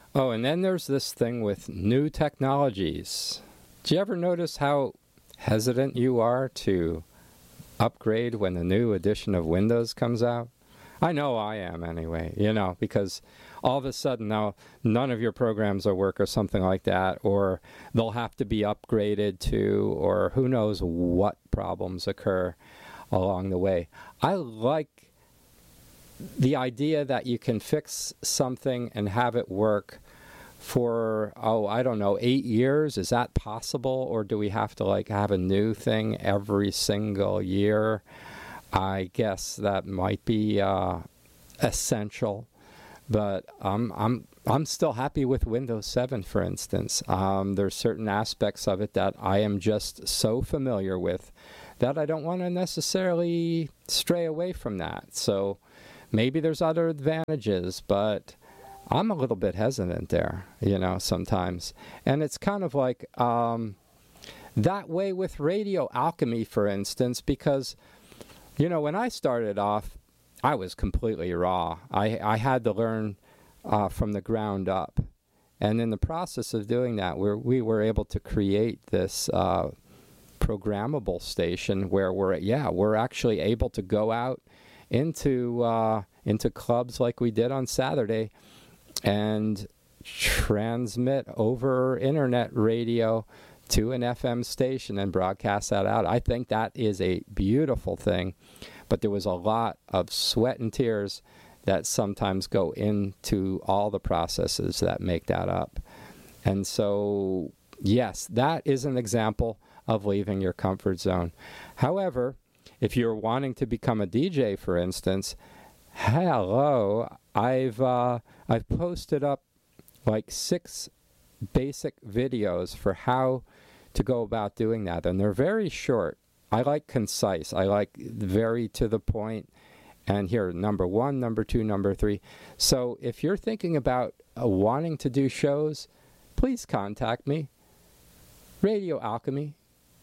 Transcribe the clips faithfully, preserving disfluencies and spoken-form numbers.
Oh, and then there's this thing with new technologies. Do you ever notice how hesitant you are to upgrade when the new edition of Windows comes out? I know I am anyway, you know, because all of a sudden now none of your programs will work or something like that, or they'll have to be upgraded to, or who knows what problems occur along the way. I like the idea that you can fix something and have it work for, oh, I don't know, eight years. Is that possible? Or do we have to like have a new thing every single year? I guess that might be uh, essential, but um, I'm I'm still happy with Windows seven, for instance. Um, there's certain aspects of it that I am just so familiar with that I don't want to necessarily stray away from that. So maybe there's other advantages, but I'm a little bit hesitant there, you know, sometimes. And it's kind of like um, that way with Radio Alchemy, for instance, because you know, when I started off, I was completely raw. I, I had to learn uh, from the ground up. And in the process of doing that, we're, we were able to create this uh, programmable station where we're, yeah, we're actually able to go out into, uh, into clubs like we did on Saturday and transmit over internet radio to an F M station and broadcast that out. I think that is a beautiful thing, but there was a lot of sweat and tears that sometimes go into all the processes that make that up. And so, yes, that is an example of leaving your comfort zone. However, if you're wanting to become a D J, for instance, hello, I've uh, I've posted up like six basic videos for how to go about doing that, and they're very short. I like concise. I like very to the point. And here, number one, number two, number three. So if you're thinking about uh, wanting to do shows, please contact me. Radio Alchemy,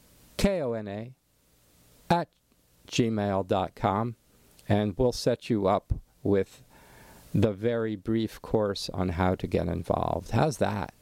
K O N A, at gmail dot com, and we'll set you up with the very brief course on how to get involved. How's that?